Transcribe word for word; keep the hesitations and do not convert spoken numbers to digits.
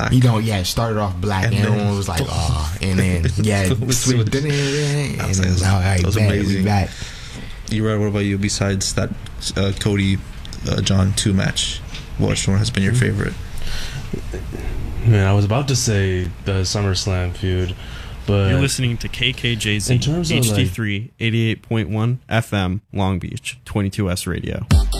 black. You know, yeah, it started off black, and, And everyone then- was like, oh, and then yeah, It was switched, switched. and then I was it like, was all right, that was back, we amazing. back. You right? What about you? Besides that, uh, Cody, uh, John two match, which one has been your favorite? Man, I was about to say the SummerSlam feud, but You're listening to K K J Z In terms of, H D like- three eighty-eight point one F M Long Beach twenty-two S radio.